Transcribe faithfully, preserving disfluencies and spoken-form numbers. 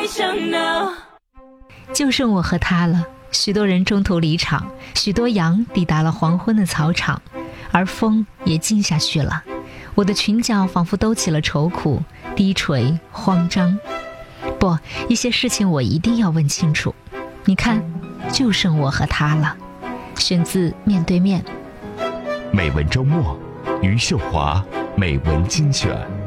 想闹。 就剩我和他了，许多人中途离场，许多羊抵达了黄昏的草场，而风也静下去了。我的裙角仿佛兜起了愁苦，低垂慌张。不，一些事情我一定要问清楚。你看，就剩我和他了。选自《面对面》。 美文周末，余秀华美文精选。